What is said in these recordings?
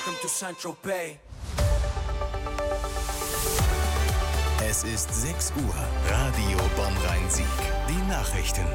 welcome to Saint-Tropez. Es ist 6 Uhr. Radio Bonn-Rhein-Sieg. Die Nachrichten.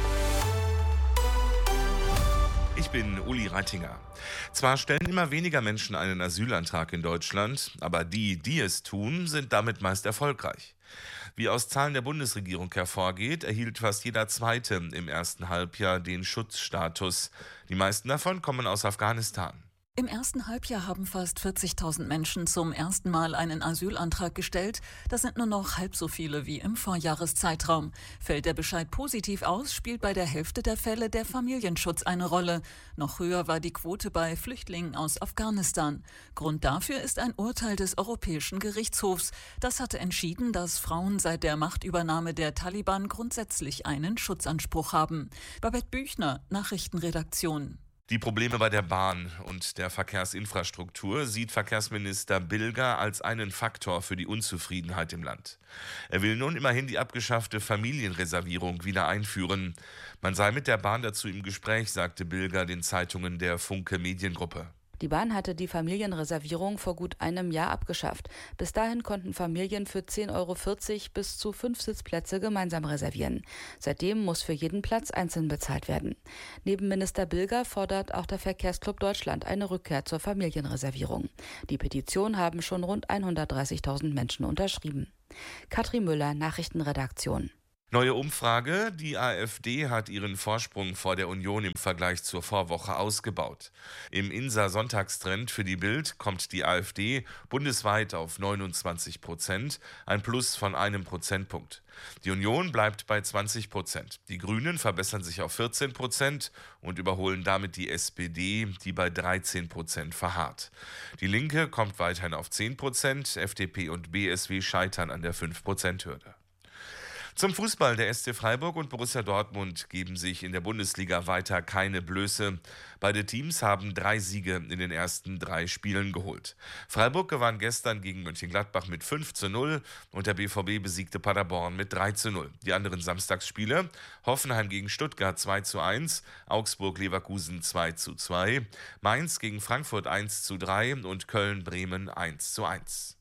Ich bin Uli Reitinger. Zwar stellen immer weniger Menschen einen Asylantrag in Deutschland, aber die es tun, sind damit meist erfolgreich. Wie aus Zahlen der Bundesregierung hervorgeht, erhielt fast jeder Zweite im ersten Halbjahr den Schutzstatus. Die meisten davon kommen aus Afghanistan. Im ersten Halbjahr haben fast 40.000 Menschen zum ersten Mal einen Asylantrag gestellt. Das sind nur noch halb so viele wie im Vorjahreszeitraum. Fällt der Bescheid positiv aus, spielt bei der Hälfte der Fälle der Familienschutz eine Rolle. Noch höher war die Quote bei Flüchtlingen aus Afghanistan. Grund dafür ist ein Urteil des Europäischen Gerichtshofs. Das hatte entschieden, dass Frauen seit der Machtübernahme der Taliban grundsätzlich einen Schutzanspruch haben. Babette Büchner, Nachrichtenredaktion. Die Probleme bei der Bahn und der Verkehrsinfrastruktur sieht Verkehrsminister Bilger als einen Faktor für die Unzufriedenheit im Land. Er will nun immerhin die abgeschaffte Familienreservierung wieder einführen. Man sei mit der Bahn dazu im Gespräch, sagte Bilger den Zeitungen der Funke Mediengruppe. Die Bahn hatte die Familienreservierung vor gut einem Jahr abgeschafft. Bis dahin konnten Familien für 10,40 € bis zu 5 Sitzplätze gemeinsam reservieren. Seitdem muss für jeden Platz einzeln bezahlt werden. Neben Minister Bilger fordert auch der Verkehrsclub Deutschland eine Rückkehr zur Familienreservierung. Die Petition haben schon rund 130.000 Menschen unterschrieben. Katrin Müller, Nachrichtenredaktion. Neue Umfrage. Die AfD hat ihren Vorsprung vor der Union im Vergleich zur Vorwoche ausgebaut. Im INSA-Sonntagstrend für die Bild kommt die AfD bundesweit auf 29%, ein Plus von 1 Prozentpunkt. Die Union bleibt bei 20%. Die Grünen verbessern sich auf 14% und überholen damit die SPD, die bei 13% verharrt. Die Linke kommt weiterhin auf 10%, FDP und BSW scheitern an der 5%-Hürde. Zum Fußball. Der SC Freiburg und Borussia Dortmund geben sich in der Bundesliga weiter keine Blöße. Beide Teams haben 3 Siege in den ersten 3 Spielen geholt. Freiburg gewann gestern gegen Mönchengladbach mit 5:0 und der BVB besiegte Paderborn mit 3:0. Die anderen Samstagsspiele: Hoffenheim gegen Stuttgart 2:1, Augsburg-Leverkusen 2:2, Mainz gegen Frankfurt 1:3 und Köln-Bremen 1:1.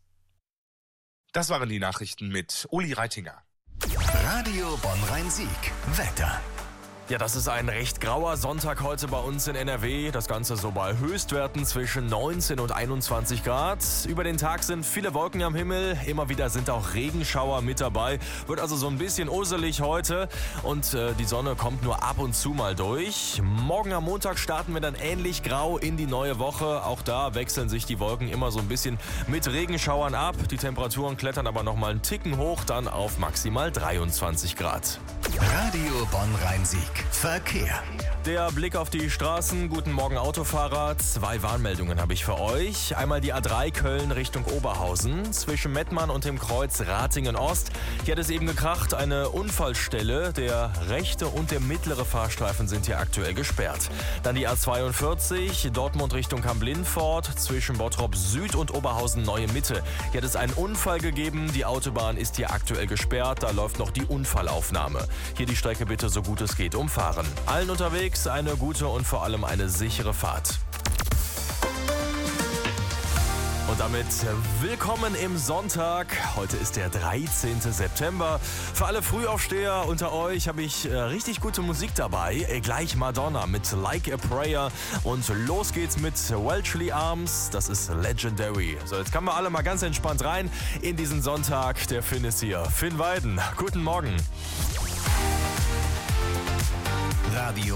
Das waren die Nachrichten mit Uli Reitinger. Radio Bonn-Rhein-Sieg. Wetter. Ja, das ist ein recht grauer Sonntag heute bei uns in NRW. Das Ganze so bei Höchstwerten zwischen 19 und 21 Grad. Über den Tag sind viele Wolken am Himmel. Immer wieder sind auch Regenschauer mit dabei. Wird also so ein bisschen urselig heute. Und die Sonne kommt nur ab und zu mal durch. Morgen am Montag starten wir dann ähnlich grau in die neue Woche. Auch da wechseln sich die Wolken immer so ein bisschen mit Regenschauern ab. Die Temperaturen klettern aber noch mal einen Ticken hoch, dann auf maximal 23 Grad. Radio Bonn-Rhein-Sieg. Verkehr. Der Blick auf die Straßen. Guten Morgen Autofahrer. 2 Warnmeldungen habe ich für euch. Einmal die A3 Köln Richtung Oberhausen. Zwischen Mettmann und dem Kreuz Ratingen Ost. Hier hat es eben gekracht. Eine Unfallstelle. Der rechte und der mittlere Fahrstreifen sind hier aktuell gesperrt. Dann die A42 Dortmund Richtung Kamp-Lindfort. Zwischen Bottrop Süd und Oberhausen Neue Mitte. Hier hat es einen Unfall gegeben. Die Autobahn ist hier aktuell gesperrt. Da läuft noch die Unfallaufnahme. Hier die Strecke bitte so gut es geht umfahren. Allen unterwegs eine gute und vor allem eine sichere Fahrt. Und damit willkommen im Sonntag. Heute ist der 13. September. Für alle Frühaufsteher unter euch habe ich richtig gute Musik dabei. Gleich Madonna mit Like a Prayer. Und los geht's mit Welshly Arms. Das ist Legendary. So, jetzt kommen wir alle mal ganz entspannt rein in diesen Sonntag. Der Finn ist hier. Finn Weiden, guten Morgen. Radio